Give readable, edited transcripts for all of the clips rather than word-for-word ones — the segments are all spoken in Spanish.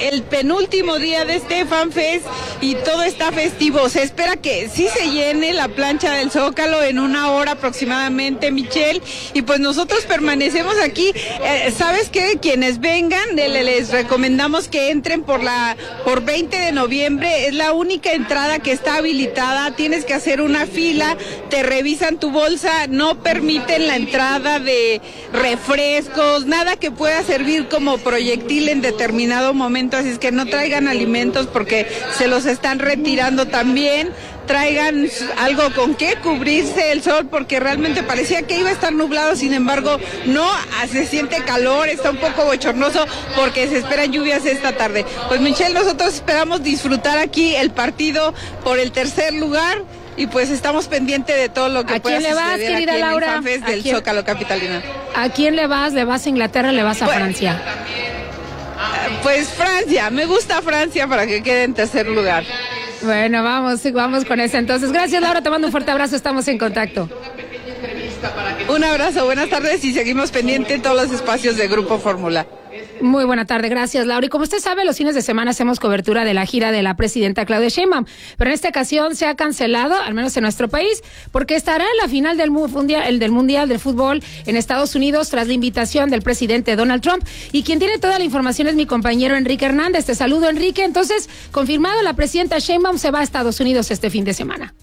el penúltimo día de este FanFest y todo está festivo. Se espera que sí se llene la plancha del Zócalo en 1 hora aproximadamente, Michelle, y pues nosotros permanecemos aquí. ¿Sabes qué? Quienes vengan, les recomendamos que entren por 20 de noviembre, es la única entrada que está habilitada, tienes que hacer una fila, te revisan tu bolsa, no permiten la entrada de refrescos, nada que pueda servir como proyectil en determinado momento, así es que no traigan alimentos porque se los están retirando también. Traigan algo con que cubrirse el sol porque realmente parecía que iba a estar nublado, sin embargo no, se siente calor, está un poco bochornoso porque se esperan lluvias esta tarde. Pues Michelle, nosotros esperamos disfrutar aquí el partido por el tercer lugar y pues estamos pendientes de todo lo que pueda suceder. ¿A quién le vas, querida Laura? En el FanFest del Zócalo capitalino. ¿A quién le vas? ¿Le vas a Inglaterra, le vas a Francia? Pues Francia, me gusta Francia para que quede en tercer lugar. Bueno, vamos con eso entonces. Gracias, Laura, te mando un fuerte abrazo, estamos en contacto. Un abrazo, buenas tardes y seguimos pendientes en todos los espacios de Grupo Fórmula. Muy buena tarde, gracias, Laura. Y como usted sabe, los fines de semana hacemos cobertura de la gira de la presidenta Claudia Sheinbaum, pero en esta ocasión se ha cancelado, al menos en nuestro país, porque estará en la final del Mundial del Fútbol en Estados Unidos tras la invitación del presidente Donald Trump. Y quien tiene toda la información es mi compañero Enrique Hernández. Te saludo, Enrique. Entonces, confirmado, la presidenta Sheinbaum se va a Estados Unidos este fin de semana.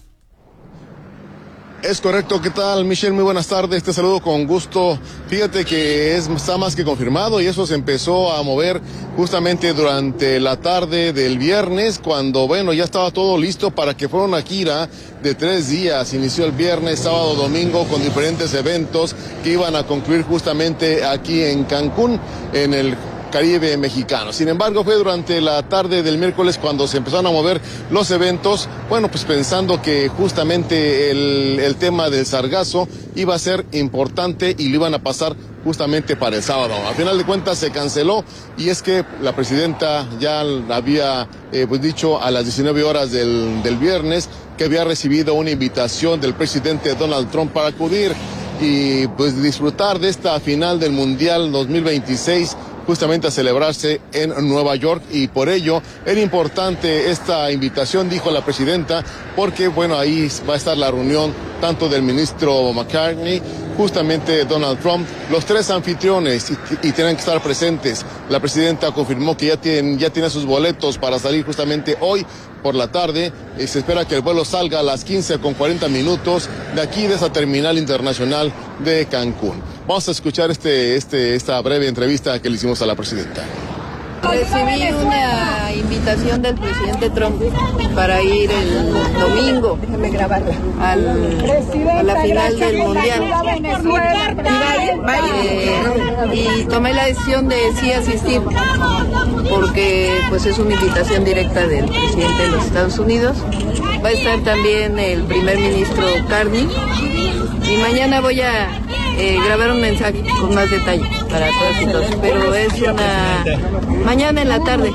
Es correcto, ¿qué tal, Michelle? Muy buenas tardes, te saludo con gusto. Fíjate que está más que confirmado y eso se empezó a mover justamente durante la tarde del viernes, cuando, ya estaba todo listo para que fuera una gira de 3 días. Inició el viernes, sábado, domingo, con diferentes eventos que iban a concluir justamente aquí en Cancún, en el Caribe mexicano. Sin embargo, fue durante la tarde del miércoles cuando se empezaron a mover los eventos, pues pensando que justamente el tema del sargazo iba a ser importante y lo iban a pasar justamente para el sábado. Al final de cuentas se canceló y es que la presidenta ya había dicho a las 19 horas del viernes que había recibido una invitación del presidente Donald Trump para acudir y disfrutar de esta final del Mundial 2026 justamente a celebrarse en Nueva York, y por ello era importante esta invitación, dijo la presidenta, porque ahí va a estar la reunión tanto del ministro McCartney, justamente Donald Trump, los 3 anfitriones y tienen que estar presentes. La presidenta confirmó que ya tiene sus boletos para salir justamente hoy por la tarde. Se espera que el vuelo salga a las 15:40 de aquí, de esa terminal internacional de Cancún. Vamos a escuchar esta breve entrevista que le hicimos a la presidenta. Recibí una invitación del presidente Trump para ir el domingo a la final del Mundial. Y tomé la decisión de sí asistir, porque es una invitación directa del presidente de los Estados Unidos. Va a estar también el primer ministro Carney y mañana voy a grabar un mensaje con más detalle para todos y todos, pero es mañana en la tarde,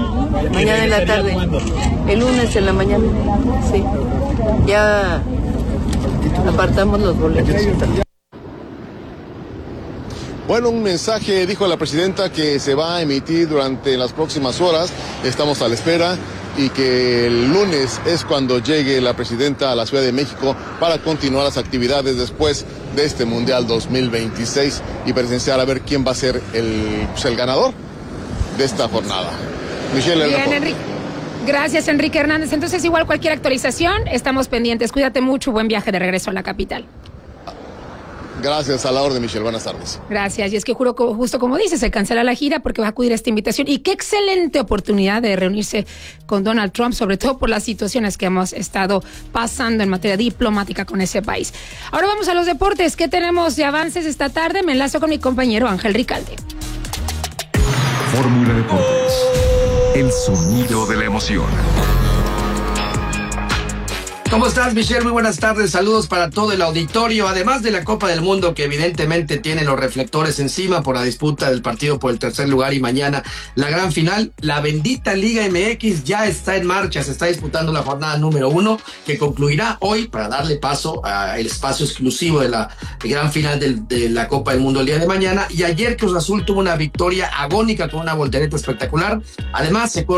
el lunes en la mañana, sí, ya apartamos los boletos. Un mensaje, dijo la presidenta, que se va a emitir durante las próximas horas, estamos a la espera, y que el lunes es cuando llegue la presidenta a la Ciudad de México para continuar las actividades después de este Mundial 2026 y presenciar a ver quién va a ser el ganador de esta jornada. Michelle, bien, Enrique. Gracias, Enrique Hernández. Entonces, igual cualquier actualización, estamos pendientes. Cuídate mucho, buen viaje de regreso a la capital. Gracias, a la orden, Michelle. Buenas tardes. Gracias. Y es que justo como dice, se cancela la gira porque va a acudir a esta invitación. Y qué excelente oportunidad de reunirse con Donald Trump, sobre todo por las situaciones que hemos estado pasando en materia diplomática con ese país. Ahora vamos a los deportes. ¿Qué tenemos de avances esta tarde? Me enlazo con mi compañero Ángel Ricalde. Fórmula Deportes. El sonido de la emoción. ¿Cómo estás, Michelle? Muy buenas tardes, saludos para todo el auditorio. Además de la Copa del Mundo, que evidentemente tiene los reflectores encima por la disputa del partido por el tercer lugar y mañana la gran final, la bendita Liga MX ya está en marcha, se está disputando la jornada número 1, que concluirá hoy para darle paso al espacio exclusivo de la gran final de la Copa del Mundo el día de mañana. Y ayer Cruz Azul tuvo una victoria agónica con una voltereta espectacular. Además, se